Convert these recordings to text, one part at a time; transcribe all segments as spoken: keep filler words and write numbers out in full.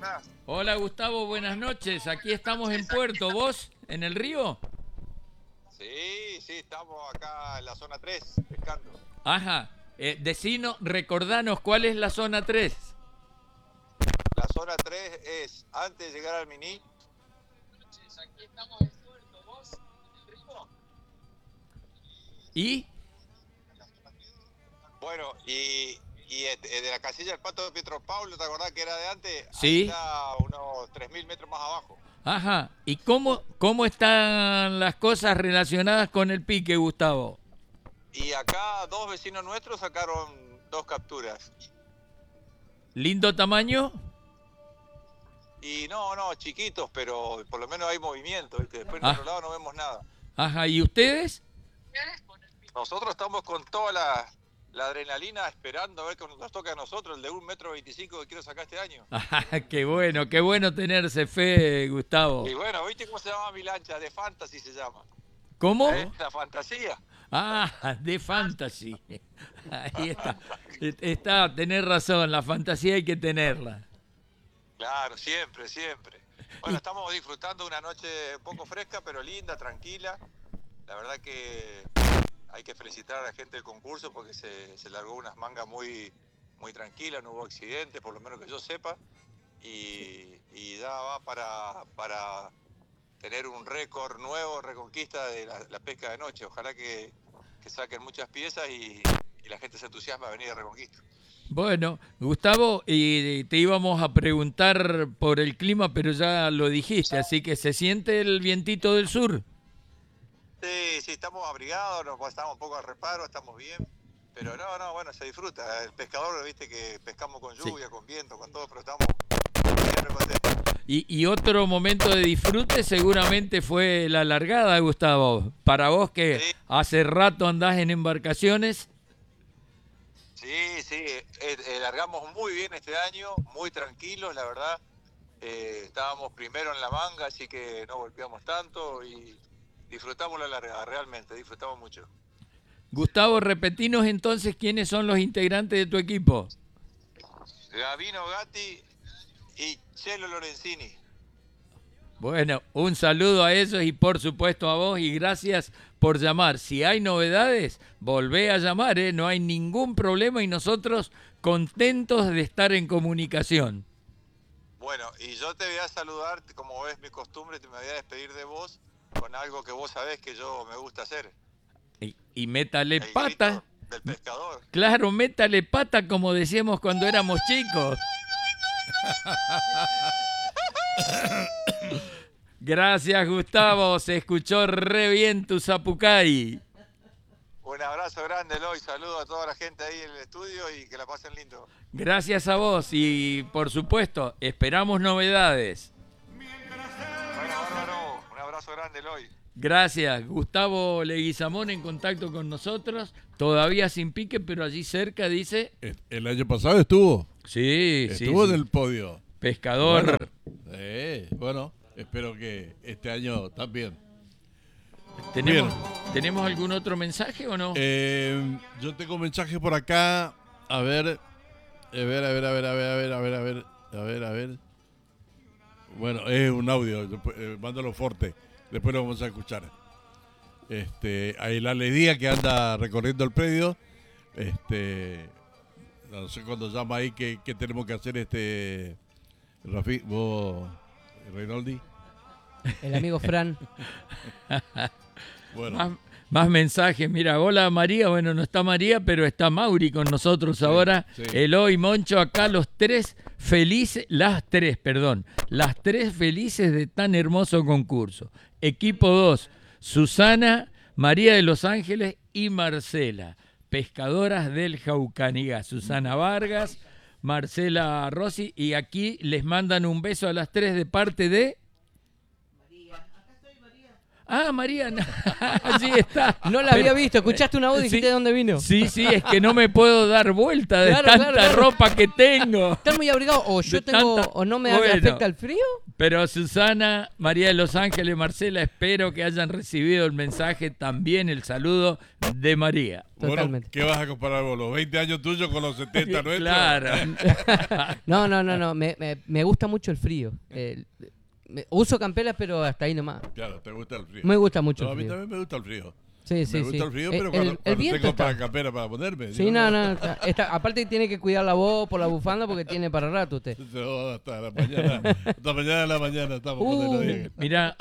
andás? Hola Gustavo, buenas noches. Aquí estamos en Puerto. ¿Vos en el río? Sí, sí, estamos acá en la zona tres, pescando. Ajá. Eh, decino, recordanos cuál es la zona tres. La zona tres es antes de llegar al Miní. Aquí estamos en Puerto. ¿Vos en el río? ¿Y? Bueno, y, y de la casilla del Pato de Pietro Paulo, ¿te acordás que era de antes? Sí. Ahí está unos tres mil metros más abajo. Ajá. ¿Y cómo, cómo están las cosas relacionadas con el pique, Gustavo? Y acá dos vecinos nuestros sacaron dos capturas. ¿Lindo tamaño? Y no, no, chiquitos, pero por lo menos hay movimiento, ¿viste? Después en Ah. otro lado no vemos nada. Ajá. ¿Y ustedes? Nosotros estamos con toda la, la adrenalina esperando a ver cuando nos toca a nosotros, el de un metro veinticinco que quiero sacar este año. Ajá, qué bueno, qué bueno tenerse fe, Gustavo. Y bueno, ¿viste cómo se llama mi lancha? De Fantasy se llama. ¿Cómo? ¿Eh? La fantasía. Ah, de fantasy. Ahí está. Está, tenés razón, la fantasía hay que tenerla. Claro, siempre, siempre. Bueno, estamos disfrutando una noche un poco fresca, pero linda, tranquila. La verdad que hay que felicitar a la gente del concurso porque se, se largó unas mangas muy, muy tranquilas, no hubo accidentes, por lo menos que yo sepa. Y, y ya va para, para tener un récord nuevo, reconquista de la, la pesca de noche. Ojalá que, que saquen muchas piezas y, y la gente se entusiasma a venir a Reconquista. Bueno, Gustavo, y te íbamos a preguntar por el clima, pero ya lo dijiste, así que ¿se siente el vientito del sur? Sí, sí, estamos abrigados, nos estamos un poco al reparo, estamos bien. Pero no, no, bueno, se disfruta. El pescador, viste que pescamos con lluvia, sí, con viento, con todo, pero estamos bien contentos. Y, y otro momento de disfrute seguramente fue la largada, Gustavo. Para vos que sí, hace rato andás en embarcaciones. Sí, sí, eh, eh, largamos muy bien este año, muy tranquilos, la verdad. Eh, estábamos primero en la manga, así que no golpeamos tanto y disfrutamos la largada, realmente, disfrutamos mucho. Gustavo, repetinos entonces quiénes son los integrantes de tu equipo. Gabino Gatti y Chelo Lorenzini. Bueno, un saludo a ellos y por supuesto a vos y gracias por llamar. Si hay novedades, volvé a llamar, ¿eh? No hay ningún problema y nosotros contentos de estar en comunicación. Bueno, y yo te voy a saludar, como es mi costumbre, te me voy a despedir de vos con algo que vos sabés que yo me gusta hacer. Y, y métale El pata. Del pescador. Claro, métale pata como decíamos cuando éramos chicos. Gracias, Gustavo. Se escuchó re bien tu zapucay. Un abrazo grande, Eloy. Saludo a toda la gente ahí en el estudio y que la pasen lindo. Gracias a vos y, por supuesto, esperamos novedades. Bueno, bárbaro. Un abrazo grande, Eloy. Gracias. Gustavo Leguizamón en contacto con nosotros. Todavía sin pique, pero allí cerca, dice. El año pasado estuvo. Sí, sí. Estuvo sí. en el podio. Pescador. Bueno, eh, bueno, espero que este año también. ¿Tenemos, ¿Tenemos algún otro mensaje o no? Eh, yo tengo un mensaje por acá. A ver, a ver, a ver, a ver, a ver, a ver, a ver, a ver, a ver, a ver. Bueno, es un audio, eh, mándalo fuerte. Después lo vamos a escuchar. Este, hay la Díaz que anda recorriendo el predio. Este, no sé cuándo llama ahí que, que tenemos que hacer este. Rafi, vos, Reinaldi. El amigo Fran. Bueno. Más, más mensajes. Mira, hola María. Bueno, no está María, pero está Mauri con nosotros sí, ahora. Sí. Eloy, Moncho, acá los tres felices, las tres, perdón, las tres felices de tan hermoso concurso. Equipo dos, Susana, María de los Ángeles y Marcela, pescadoras del Jaucanigá. Susana Vargas, Marcela Rossi, y aquí les mandan un beso a las tres de parte de... María, acá estoy María. Ah, María, no. Allí está. No la había visto, escuchaste una voz y dijiste sí, de dónde vino. Sí, sí, es que no me puedo dar vuelta de Claro, tanta claro, claro. ropa que tengo. ¿Estás muy abrigado o yo De tengo tanta- o no me Bueno. afecta el frío? Pero Susana, María de Los Ángeles, Marcela, espero que hayan recibido el mensaje, también el saludo de María. Bueno, Totalmente. ¿qué vas a comparar vos? ¿Los veinte años tuyos con los setenta nuestros? Claro. No, no, no, no. Me, me, me gusta mucho el frío. El- me- uso camperas, pero hasta ahí nomás. Claro, te gusta el frío. Me gusta mucho No, a el mí frío. también me gusta el frío. Sí, sí, me gusta sí. el frío, Eh, pero el- cuando, el cuando viento tengo está- para campera para ponerme. Sí, digo, no, no. está- está- aparte tiene que cuidar la voz por la bufanda porque tiene para rato usted. No, hasta la mañana, hasta mañana de la mañana estamos Uh. cuando lo digan. Mira,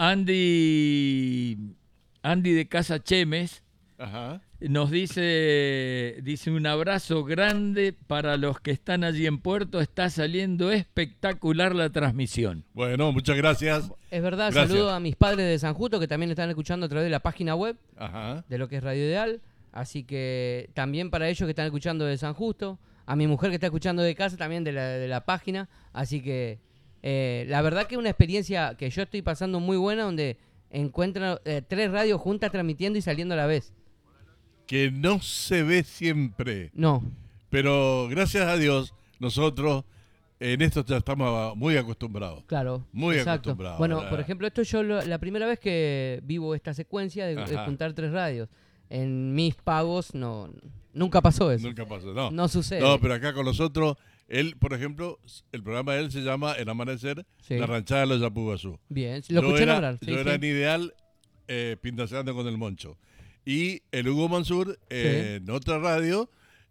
Andy, Andy de Casa Chemes Ajá. nos dice, dice un abrazo grande para los que están allí en Puerto. Está saliendo espectacular la transmisión. Bueno, muchas gracias. Es verdad, Gracias. saludo a mis padres de San Justo que también están escuchando a través de la página web Ajá. de lo que es Radio Ideal. Así que también para ellos que están escuchando de San Justo. A mi mujer que está escuchando de casa también de la, de la página. Así que eh, la verdad que es una experiencia que yo estoy pasando muy buena donde encuentran eh, tres radios juntas transmitiendo y saliendo a la vez. Que no se ve siempre. No, Pero gracias a Dios, nosotros en esto ya estamos muy acostumbrados. claro. Muy exacto. acostumbrado, Bueno, ¿verdad? por ejemplo, esto yo lo- la primera vez que vivo esta secuencia de, de Ajá. juntar tres radios. En mis pagos no nunca pasó eso. Nunca pasó, no. No sucede. No, pero acá con nosotros, él, por ejemplo, el programa de él se llama El Amanecer, Sí. La Ranchada de los Yapuguazú. Bien, lo Yo escuché era, nombrar. Sí, yo sí. era en Ideal eh, pintaseando con el Moncho. Y el Hugo Mansur, eh, en otra radio,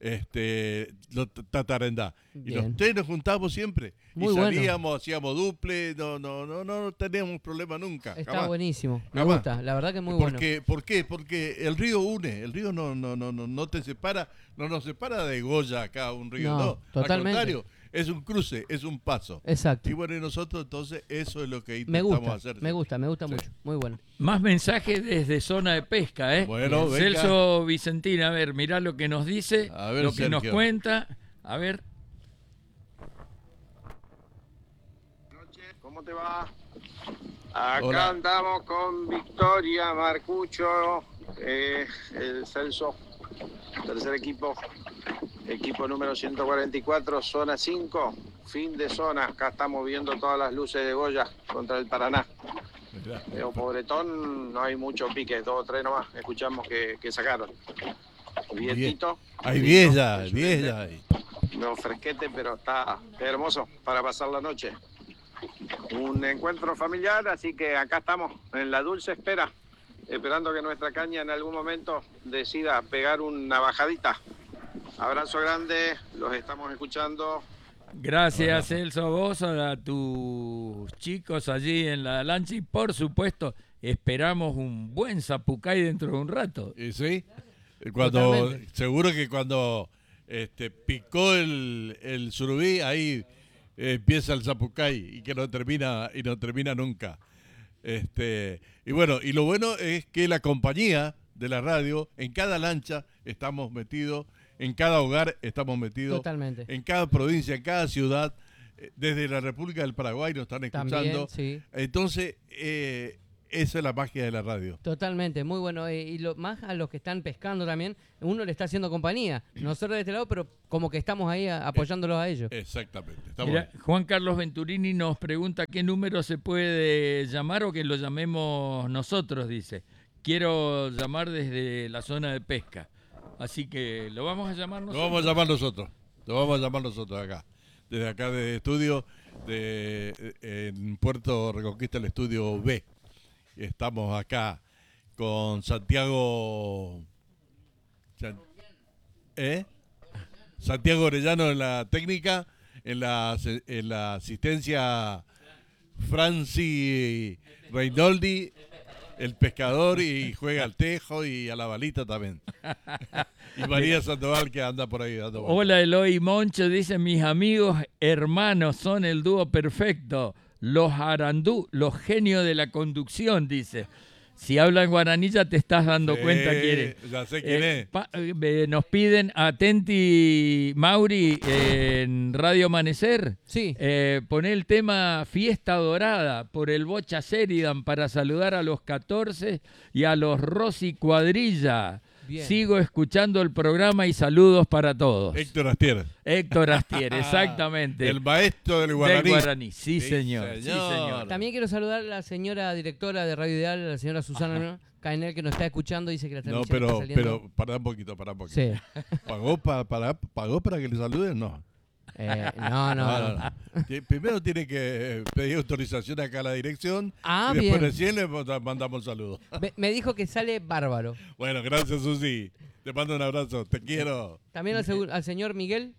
este, lo t- Tatarendá. Y Bien. los tres nos juntábamos siempre. Muy y bueno. salíamos, hacíamos duple, no, no, no, no, no teníamos problema nunca. Está jamás. buenísimo. Me Jamás. gusta. La verdad que es muy bueno. Porque, ¿por qué? Porque el río une, el río no, no, no, no, no te separa, no nos separa de Goya acá un río, No, no. totalmente. Al contrario, es un cruce, es un paso. Exacto. Y bueno, y nosotros entonces eso es lo que Me intentamos gusta. hacer. Me gusta, me gusta Sí. mucho. Muy bueno. Más mensajes desde zona de pesca, ¿eh? Bueno, venga. Celso Vicentín, a ver, mirá lo que nos dice, A ver, lo que nos Sergio. cuenta. A ver, ¿Cómo te va? Acá Hola. andamos con Victoria, Marcucho, eh, el Celso, tercer equipo, equipo número ciento cuarenta y cuatro, zona cinco, fin de zona. Acá estamos viendo todas las luces de Goya contra el Paraná. Mirá. Pero pobretón, no hay mucho pique, dos o tres nomás, escuchamos que, que sacaron. Vientito. Hay lindo, diez ya, excelente. diez ya. hay. Medio fresquete, pero está hermoso para pasar la noche. Un encuentro familiar, así que acá estamos en la dulce espera, esperando que nuestra caña en algún momento decida pegar una bajadita. Abrazo grande, los estamos escuchando. gracias Celso, a vos, a tus chicos allí en la lancha y por supuesto esperamos un buen zapucay dentro de un rato. Y sí, cuando, Totalmente. seguro que cuando este, picó el, el surubí, ahí eh, empieza el zapucay y que no termina y no termina nunca. Este, y bueno, y lo bueno es que la compañía de la radio, en cada lancha estamos metidos, en cada hogar estamos metidos, Totalmente. en cada provincia, en cada ciudad, eh, desde la República del Paraguay nos están escuchando. También, sí. Entonces, eh, esa es la magia de la radio. Totalmente, muy bueno. Eh, y lo, más a los que están pescando también, uno le está haciendo compañía. Nosotros de este lado, pero como que estamos ahí a- apoyándolos a ellos. Exactamente. Estamos Mira, Juan Carlos Venturini nos pregunta qué número se puede llamar o que lo llamemos nosotros, dice. Quiero llamar desde la zona de pesca. Así que lo vamos a llamar Lo nosotros. vamos a llamar nosotros. Lo vamos a llamar nosotros acá. Desde acá de estudio, de, en Puerto Reconquista, el estudio B. Estamos acá con Santiago. San- ¿Eh? Santiago Orellano en la técnica, en la, en la asistencia Franci Reinoldi, el pescador, y juega al tejo y a la balita también. Y María Sandoval que anda por ahí dando vueltas. Hola Eloy Moncho, dice mis amigos hermanos son el dúo perfecto. Los Arandú, los genios de la conducción, dice. Si habla en guaraní ya te estás dando Sí, cuenta quién es. Ya sé quién Eh, es. pa- eh, nos piden atenti, Mauri, eh, en Radio Amanecer. Sí. Eh, poné el tema Fiesta Dorada por el Bocha Sheridan para saludar a los catorce y a los Rossi Cuadrilla. Bien. Sigo escuchando el programa y saludos para todos. Héctor Astier. Héctor Astier, exactamente. El maestro del guaraní. Del guaraní, sí, Sí, señor. Sí, señor. señor. También quiero saludar a la señora directora de Radio Ideal, la señora Susana Caenel, que nos está escuchando. Dice que la No, transmisión pero, está saliendo. pero para un poquito, para un poquito. Sí. ¿Pagó, pa- para, ¿Pagó para que le saluden? No. Eh, no, no, No, no. no, no. Ti- Primero tiene que eh, pedir autorización acá a la dirección. Ah, y después bien. recién le manda- mandamos saludos. Me, me dijo que sale bárbaro. Bueno, gracias, Susi. Te mando un abrazo. Te quiero. También al, segu- al señor Miguel,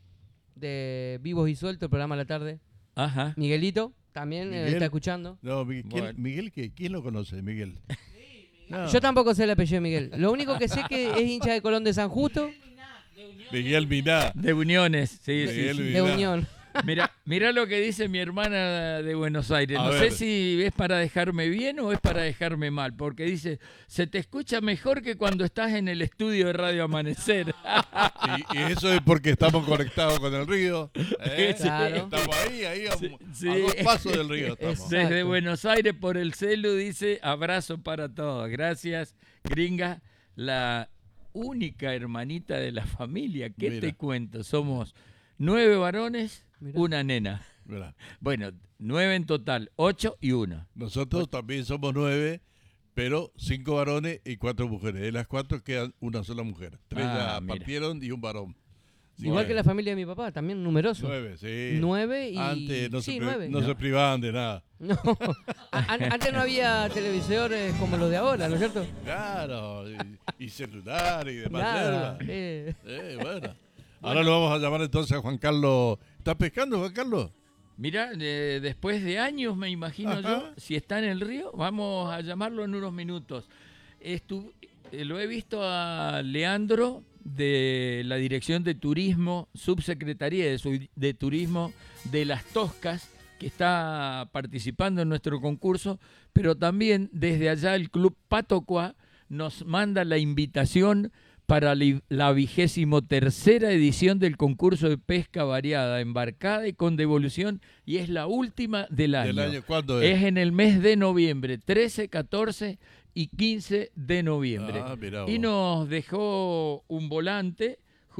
de Vivos y Sueltos, el programa a la tarde. Ajá. Miguelito, también eh, Miguel. está escuchando. No, Miguel, ¿quién, Bueno. Miguel ¿qué? ¿Quién lo conoce, Miguel? No. Yo tampoco sé el apellido de Miguel. Lo único que sé que es hincha de Colón de San Justo, Miguel Miná. De Uniones, sí, sí, Miguel sí. Vidal. de Unión. Mira, mira lo que dice mi hermana de Buenos Aires. A No ver. sé si es para dejarme bien o es para dejarme mal, porque dice, se te escucha mejor que cuando estás en el estudio de Radio Amanecer. Y, y eso es porque estamos conectados con el río. ¿eh? Sí. Claro. Estamos ahí, ahí a, Sí, a sí. dos pasos del río estamos. Exacto. Desde Buenos Aires por el celu dice, abrazo para todos. Gracias, gringa, la única hermanita de la familia. ¿Qué Mira. te cuento? Somos nueve varones, Mirá. una nena. Mirá, Bueno, nueve en total, ocho y una. nosotros también somos nueve, pero cinco varones y cuatro mujeres. De las cuatro quedan una sola mujer. Tres Ah, ya mira. partieron y un varón. Así Igual que que la familia de mi papá, también numeroso. Nueve, sí. Nueve y... Antes no, sí, se, pri- nueve. no se privaban de nada. No. A- an- Antes no había televisores como los de ahora, ¿no es cierto? Claro, y, y celular y demás. Nada. yerba. eh. Eh, bueno. Ahora lo vamos a llamar entonces a Juan Carlos. ¿Estás pescando, Juan Carlos? Mira, eh, después de años, me imagino Ajá. yo, si está en el río, vamos a llamarlo en unos minutos. Estu- eh, lo he visto a Leandro de la Dirección de Turismo, Subsecretaría de, Su- de Turismo de Las Toscas, que está participando en nuestro concurso, pero también desde allá el Club Patocuá nos manda la invitación para li- la vigésimo tercera edición del concurso de pesca variada, embarcada y con devolución, y es la última del año. ¿Del año cuándo es? Es en el mes de noviembre, trece, catorce y quince de noviembre. Ah, mirá Y vos. nos dejó un volante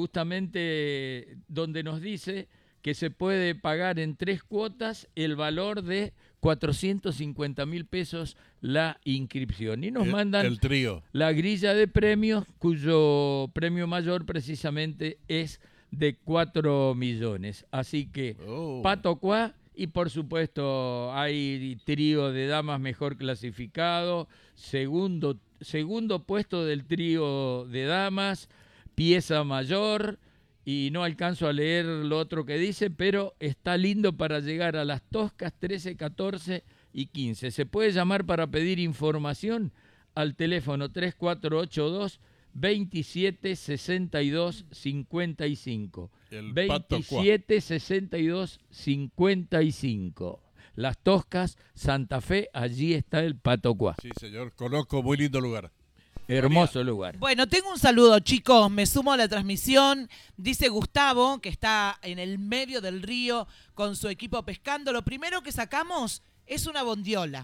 justamente donde nos dice que se puede pagar en tres cuotas el valor de cuatrocientos cincuenta mil pesos la inscripción. Y nos El- mandan el trío. la grilla de premios, cuyo premio mayor precisamente es de cuatro millones. Así que Oh. Patocuá, y por supuesto hay trío de damas mejor clasificado, segundo, segundo puesto del trío de damas, pieza mayor, y no alcanzo a leer lo otro que dice, pero está lindo para llegar a Las Toscas trece, catorce y quince. Se puede llamar para pedir información al teléfono tres cuatro ocho dos, veintisiete sesenta y dos cincuenta y cinco. El Patocuá. veintisiete sesenta y dos cincuenta y cinco. Las Toscas, Santa Fe, allí está el Patocuá. Sí, señor. Conozco, muy lindo lugar. Hermoso lugar. Bueno, tengo un saludo, chicos. Me sumo a la transmisión. Dice Gustavo, que está en el medio del río con su equipo pescando. Lo primero que sacamos es una bondiola.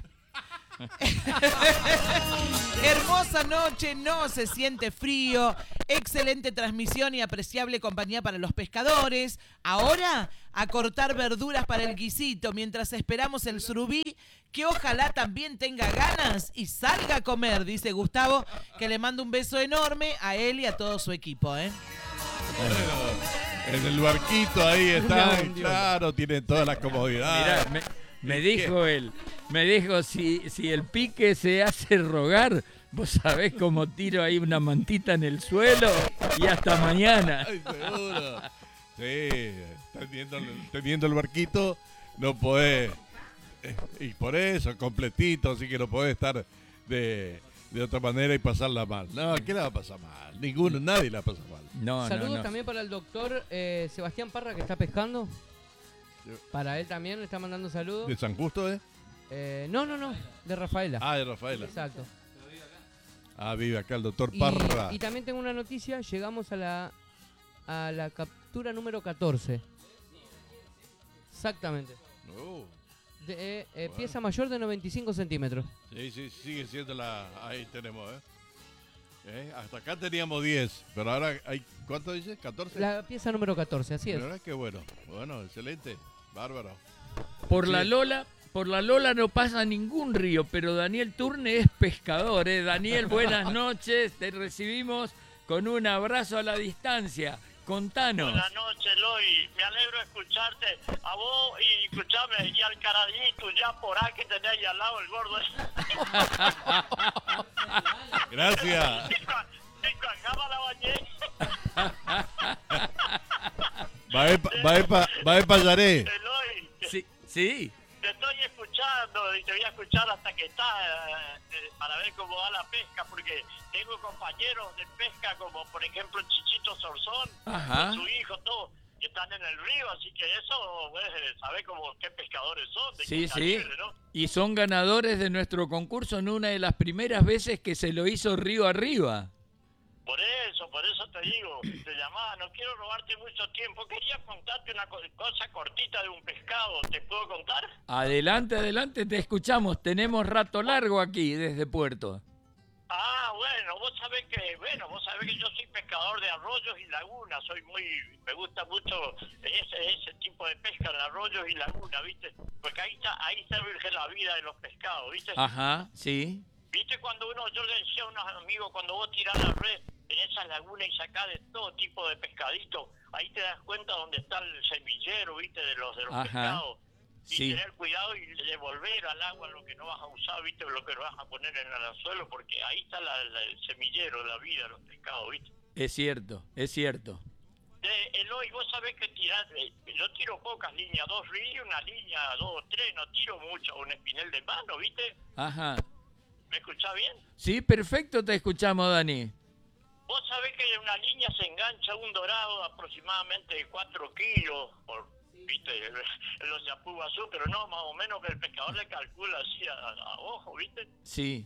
Hermosa noche, no se siente frío. Excelente transmisión y apreciable compañía para los pescadores. Ahora, a cortar verduras para el guisito mientras esperamos el surubí, que ojalá también tenga ganas y salga a comer, dice Gustavo, que le mando un beso enorme a él y a todo su equipo, ¿eh? En el barquito ahí está, claro, tiene todas las comodidades. Mirá, me, me dijo él, me dijo, si, si el pique se hace rogar, vos sabés cómo tiro ahí una mantita en el suelo y hasta mañana. Ay, seguro. Sí, teniendo, teniendo el barquito, no podés. eh, Y por eso, completito, así que no podés estar de, de otra manera y pasarla mal. No, ¿qué la va a pasar mal? Ninguno, nadie la pasa mal. No, Saludos no, no. también para el doctor eh, Sebastián Parra, que está pescando. Para él también le está mandando saludos. ¿De San Justo, eh? Eh, no, no, no, de Rafaela. Ah, de Rafaela. Exacto. Ah, vive acá el doctor Y, Parra. y también tengo una noticia, llegamos a la a la captura número catorce. Exactamente. Oh, De, eh, eh, Bueno. Pieza mayor de noventa y cinco centímetros. sí, sí, sigue siendo la... Ahí tenemos, ¿eh? ¿Eh? Hasta acá teníamos diez, pero ahora hay... ¿Cuánto dice? ¿catorce? La pieza número catorce, así es. La verdad que bueno. Bueno, excelente. Bárbaro. Por Sí. la Lola, por la Lola no pasa ningún río, pero Daniel Turne es pescador, ¿eh? Daniel, buenas noches, te recibimos con un abrazo a la distancia. Contanos. Buenas noches, Eloy. Me alegro de escucharte. A vos y escuchame, y al caradito ya por ahí que tenés ahí al lado el gordo. Gracias. la bañé. Va a pa, va a pa, va a pa Yaré. Eloy, Sí, sí. te estoy escuchando y te voy a escuchar hasta que estás eh, eh, para ver cómo va la pesca, porque tengo compañeros de pesca como por ejemplo Chichito Sorzón, Ajá. con su hijo, todo, que están en el río, así que eso, pues, eh, sabés como qué pescadores son, de Sí, qué sí. calibre, ¿no? Y son ganadores de nuestro concurso en una de las primeras veces que se lo hizo río arriba. Por eso, por eso te digo, te llamaba, no quiero robarte mucho tiempo, quería contarte una co- cosa cortita de un pescado, ¿te puedo contar? Adelante, adelante, te escuchamos. Tenemos rato largo aquí desde Puerto. Ah, bueno, vos sabés que, bueno, vos sabés que yo soy pescador de arroyos y lagunas, soy muy, me gusta mucho ese, ese tipo de pesca en arroyos y lagunas, ¿viste? Porque ahí está, ahí se rige la vida de los pescados, ¿viste? Ajá, sí. ¿Viste cuando uno, yo le decía a unos amigos, cuando vos tirás la red en esas lagunas y sacás de todo tipo de pescadito, ahí te das cuenta dónde está el semillero, ¿viste? De los, de los Ajá. pescados. Y Sí. tener cuidado y devolver al agua lo que no vas a usar, ¿viste? Lo que no vas a poner en el suelo, porque ahí está la, la- el semillero, la vida de los pescados, ¿viste? Es cierto, es cierto. Eh, Eloy, vos sabés que tirar, eh, yo tiro pocas líneas, dos ríos, una línea, dos, tres, no tiro mucho, un espinel de mano, ¿viste? Ajá. ¿Me escuchás bien? Sí, perfecto, te escuchamos, Dani. Vos sabés que en una línea se engancha un dorado aproximadamente de cuatro kilos, por, ¿viste? Los yapú azul, pero no, más o menos que el pescador le calcula así a, a ojo, ¿viste? Sí.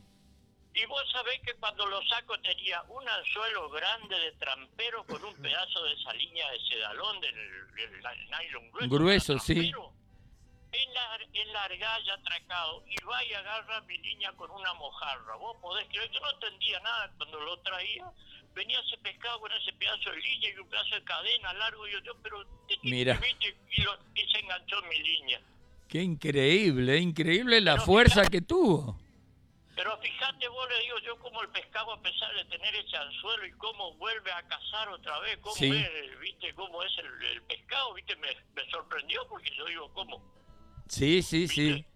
Y vos sabés que cuando lo saco tenía un anzuelo grande de trampero con un pedazo de esa línea de sedalón del, del nylon grueso. Grueso, para sí. trampero. En la, en la argalla atracado y va y agarra mi línea con una mojarra. Vos podés creer, yo no entendía nada cuando lo traía. Venía ese pescado con ese pedazo de línea y un pedazo de cadena largo. Y yo, yo pero, ¿qué te- Mira. ¿viste? Y, lo- y se enganchó en mi línea. Qué increíble, increíble la Pero fuerza fíjate- que tuvo. Pero fíjate vos, le digo yo, cómo el pescado, a pesar de tener ese anzuelo y cómo vuelve a cazar otra vez, cómo Sí. es, viste, cómo es el, el pescado, viste, me, me sorprendió porque yo digo, ¿cómo? Sí, sí, sí. ¿Viste?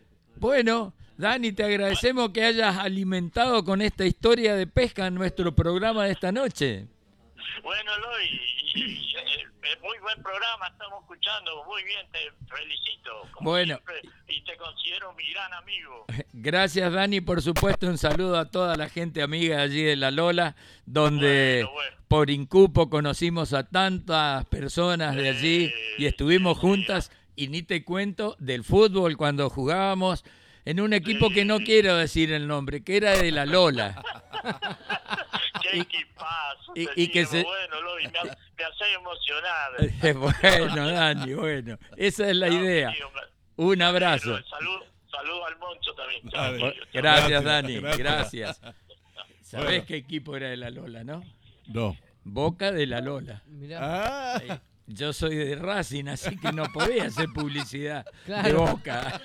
Bueno, Dani, te agradecemos que hayas alimentado con esta historia de pesca en nuestro programa de esta noche. Bueno, Eloy, y- y- eh, eh, muy buen programa, estamos escuchando, muy bien, te felicito. Como Bueno. siempre, y te considero mi gran amigo. Gracias, Dani. Por supuesto, un saludo a toda la gente amiga allí de La Lola, donde Bueno, bueno. por Incupo conocimos a tantas personas de allí y estuvimos juntas. Y ni te cuento del fútbol cuando jugábamos en un equipo que no quiero decir el nombre, que era de La Lola. Qué Y- equipazo, y- te y que digo, se- bueno, Eloy, me, ha- me hace emocionar. Bueno, Dani, bueno, esa es la No, idea. tío, me- Un abrazo. Salud, salud al Moncho también. Dale. Chao, tío. Gracias, Gracias, Dani, gracias. gracias. ¿Sabés Bueno. qué equipo era de La Lola, no? No. Boca de La Lola. Mirá. Ah, Eh, Yo soy de Racing, así que no podía hacer publicidad de Claro. Boca.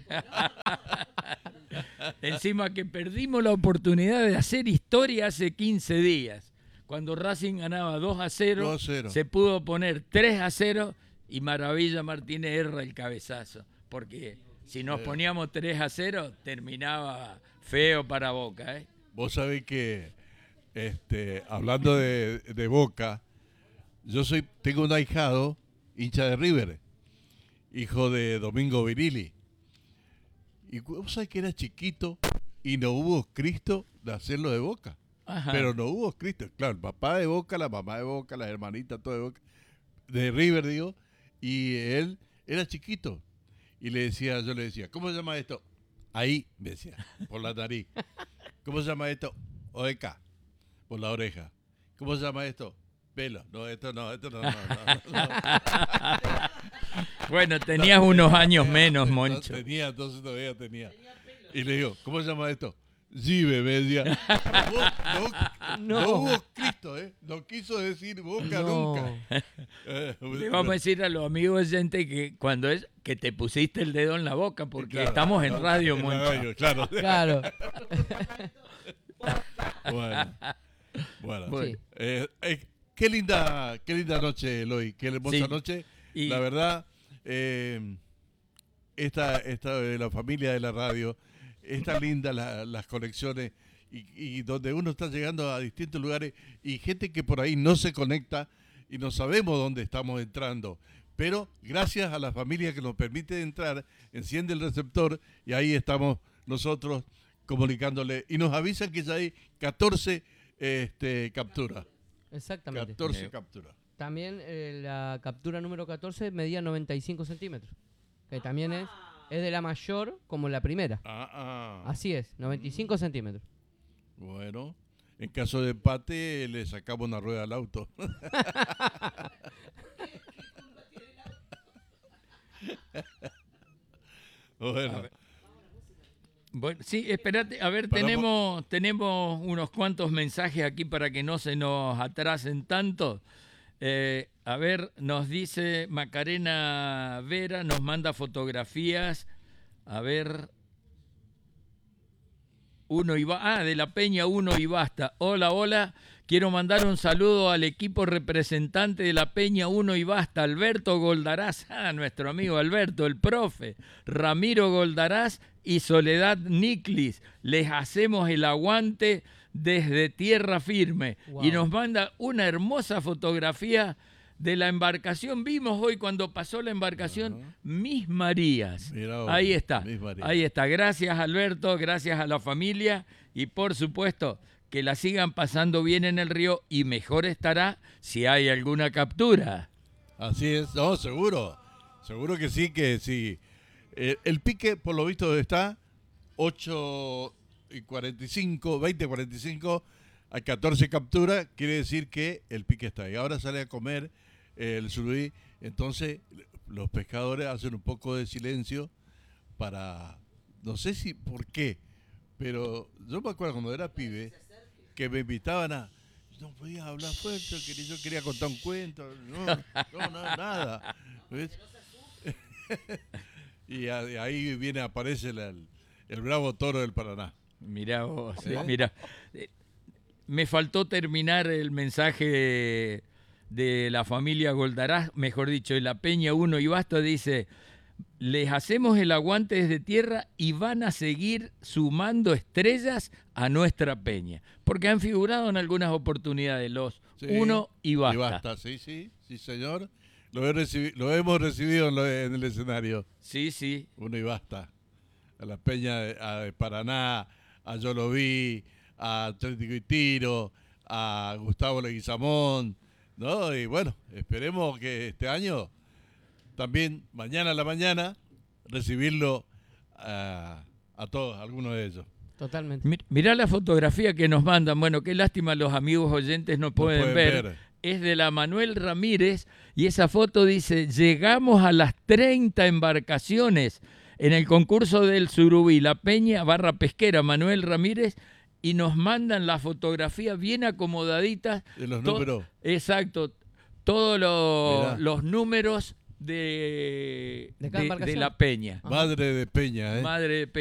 Encima que perdimos la oportunidad de hacer historia hace quince días. Cuando Racing ganaba dos a cero, dos a cero. se pudo poner tres a cero y Maravilla Martínez erra el cabezazo. Porque si nos Sí. poníamos tres a cero, terminaba feo para Boca, ¿eh? Vos sabés que, este, hablando de, de Boca, yo soy, tengo un ahijado, hincha de River, hijo de Domingo Virilli. Y vos sabés que era chiquito y no hubo Cristo de hacerlo de Boca. Ajá. Pero no hubo Cristo. Claro, el papá de Boca, la mamá de Boca, las hermanitas, todo de Boca. De River, digo. Y él era chiquito. Y le decía, yo le decía, ¿cómo se llama esto? Ahí, me decía, por la nariz. ¿Cómo se llama esto? O de K, por la oreja. ¿Cómo se llama esto? Pelo. No, esto no, esto no. no, no, no. Bueno, tenías unos años menos, Moncho. Tenía, entonces todavía tenía. Y le digo, ¿cómo se llama esto? Jive, me decía. No, no, No. no hubo Cristo, ¿eh? No quiso decir boca No. nunca. Eh, Le vamos a decir a los amigos oyentes que cuando es que te pusiste el dedo en la boca, porque Claro, estamos en no, radio, en la Moncho. radio, claro. Claro. Bueno, bueno. Bueno. Eh, eh, qué linda, qué linda noche, Eloy. Qué hermosa Sí. noche. Y- La verdad, eh, esta, esta de la familia de la radio, está linda la- las conexiones y, y donde uno está llegando a distintos lugares y gente que por ahí no se conecta y no sabemos dónde estamos entrando. Pero gracias a la familia que nos permite entrar, enciende el receptor y ahí estamos nosotros comunicándole. Y nos avisan que ya hay catorce este, capturas. Exactamente. catorce Eh. capturas. También eh, la captura número catorce medía noventa y cinco centímetros. Que también es, es de la mayor como la primera. Ah, ah. Así es, noventa y cinco centímetros. Bueno, en caso de empate le sacamos una rueda al auto. Bueno, Bueno, sí, espérate, a ver, Paramos. tenemos, tenemos unos cuantos mensajes aquí para que no se nos atrasen tanto. Eh, a ver, nos dice Macarena Vera, nos manda fotografías. A ver. Uno y ba- ah, de la Peña uno y basta. Hola, hola. Quiero mandar un saludo al equipo representante de la Peña uno y basta, Alberto Goldaraz, ah, nuestro amigo Alberto, el profe, Ramiro Goldaraz y Soledad Niclis. Les hacemos el aguante desde tierra firme. Wow. Y nos manda una hermosa fotografía de la embarcación. Vimos hoy cuando pasó la embarcación Ajá. Mis Marías. Mira vos, Ahí está, Mis Marías. ahí está. Gracias Alberto, gracias a la familia y por supuesto que la sigan pasando bien en el río y mejor estará si hay alguna captura. así es. No, seguro. Seguro que sí, que sí. Eh, el pique, por lo visto, está ocho y cuarenta y cinco, veinte cuarenta y cinco a catorce capturas. Quiere decir que el pique está ahí. Ahora sale a comer eh, el surubí. Entonces, los pescadores hacen un poco de silencio para... No sé si por qué, pero yo me acuerdo cuando era pibe que me invitaban a... No podía hablar fuerte, que yo quería contar un cuento. No, no, no, nada. ¿Ves? Y a- y ahí viene, aparece la- el, el bravo toro del Paraná. Mirá vos, ¿Eh? mirá. Eh, Me faltó terminar el mensaje de, de la familia Goldaraz, mejor dicho, de la Peña uno y basta, dice, les hacemos el aguante desde tierra y van a seguir sumando estrellas a nuestra peña, porque han figurado en algunas oportunidades los Sí, uno y basta. Y basta, sí, sí, sí, señor. Lo, he recibi- lo hemos recibido en, lo- en el escenario. Sí, sí. Uno y basta. A la Peña de, a de Paraná, a Yo lo vi, a Atlético y Tiro, a Gustavo Leguizamón, ¿no? Y bueno, esperemos que este año, también mañana a la mañana, recibirlo a, a todos, a algunos de ellos. Totalmente. Mi- Mirá la fotografía que nos mandan. Bueno, qué lástima los amigos oyentes no pueden, pueden ver. ver. Es de la Manuel Ramírez y esa foto dice, llegamos a las treinta embarcaciones en el concurso del Surubí, la Peña barra pesquera Manuel Ramírez, y nos mandan la fotografía bien acomodaditas. De los To- números. Exacto, todos los, Mirá. los números de, De cada de- de embarcación. la Peña. Madre de Peña, ¿eh? Madre de Peña.